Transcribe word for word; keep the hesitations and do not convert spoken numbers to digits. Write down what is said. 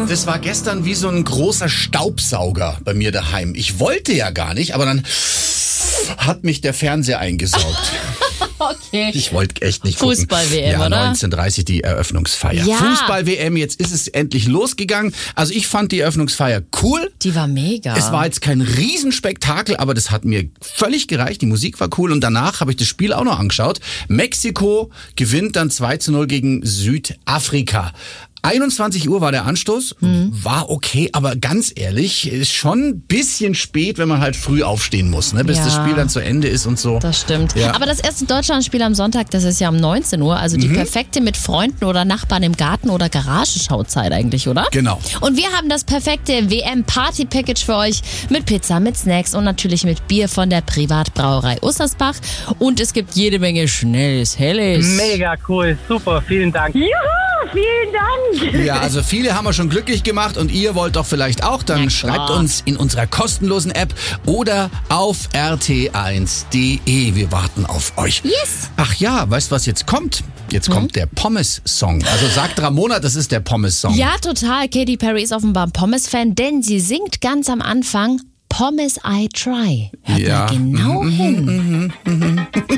Das war gestern wie so ein großer Staubsauger bei mir daheim. Ich wollte ja gar nicht, aber dann hat mich der Fernseher eingesaugt. Okay. Ich wollte echt nicht gucken. Fußball-W M, ja, oder? neunzehn Uhr dreißig die Eröffnungsfeier. Ja. Fußball-W M, jetzt ist es endlich losgegangen. Also ich fand die Eröffnungsfeier cool. Die war mega. Es war jetzt kein Riesenspektakel, aber das hat mir völlig gereicht. Die Musik war cool und danach habe ich das Spiel auch noch angeschaut. Mexiko gewinnt dann zwei zu null gegen Südafrika. einundzwanzig Uhr war der Anstoß, mhm. war okay, aber ganz ehrlich, ist schon ein bisschen spät, wenn man halt früh aufstehen muss, ne, bis ja, das Spiel dann zu Ende ist und so. Das stimmt. Ja. Aber das erste Deutschlandspiel am Sonntag, das ist ja um neunzehn Uhr, also die mhm. perfekte mit Freunden oder Nachbarn im Garten oder Garagenschauzeit eigentlich, oder? Genau. Und wir haben das perfekte W M-Party-Package für euch mit Pizza, mit Snacks und natürlich mit Bier von der Privatbrauerei Ussersbach. Und es gibt jede Menge Schnelles, Helles. Mega cool, super, vielen Dank. Juhu, vielen Dank. Ja, also viele haben wir schon glücklich gemacht und ihr wollt doch vielleicht auch, dann Na schreibt klar. uns in unserer kostenlosen App oder auf r t eins punkt d e. Wir warten auf euch. Yes. Ach ja, weißt du, was jetzt kommt? Jetzt kommt der Pommes-Song. Also sagt Ramona, das ist der Pommes-Song. Ja, total. Katy Perry ist offenbar ein Pommes-Fan, denn sie singt ganz am Anfang Pommes I Try. Hört Ja. mal genau Mhm, hin. mhm, mhm.